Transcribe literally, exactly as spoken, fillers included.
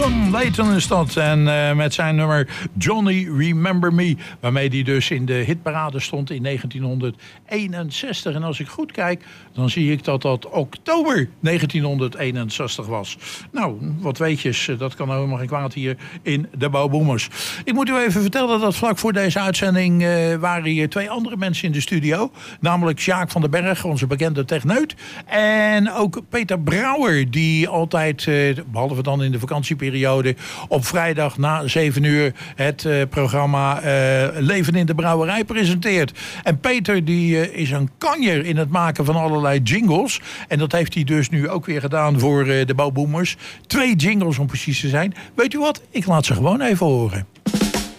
John Leyton is dat. En uh, met zijn nummer Johnny Remember Me. Waarmee hij dus in de hitparade stond in negentien eenenzestig. En als ik goed kijk, dan zie ik dat dat oktober negentien eenenzestig was. Nou, wat weetjes, dat kan nou helemaal geen kwaad hier in de Bouwboomers. Ik moet u even vertellen dat vlak voor deze uitzending uh, waren hier twee andere mensen in de studio. Namelijk Sjaak van den Berg, onze bekende techneut. En ook Peter Brouwer, die altijd, uh, behalve dan in de vakantieperiode, op vrijdag na zeven uur het uh, programma uh, Leven in de Brouwerij presenteert. En Peter die uh, is een kanjer in het maken van allerlei jingles. En dat heeft hij dus nu ook weer gedaan voor uh, de Bouwboomers. Twee jingles om precies te zijn. Weet u wat? Ik laat ze gewoon even horen.